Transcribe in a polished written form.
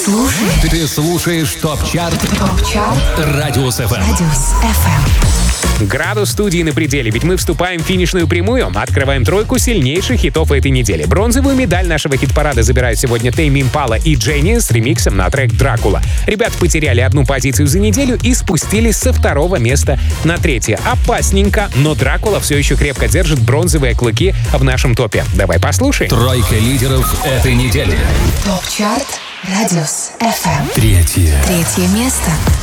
Ты слушаешь ТОП-чарт Радиус ФМ. Градус студии на пределе, ведь мы вступаем в финишную прямую. Открываем тройку сильнейших хитов этой недели. Бронзовую медаль нашего хит-парада забирают сегодня Тейми Импала и Дженни с ремиксом на трек «Дракула». Ребята потеряли одну позицию за неделю и спустились со 2 места на 3. Опасненько, но Дракула все еще крепко держит бронзовые клыки в нашем топе. Давай послушаем. Тройка лидеров этой недели. ТОП-чарт Радиус ФМ. 3. 3 место.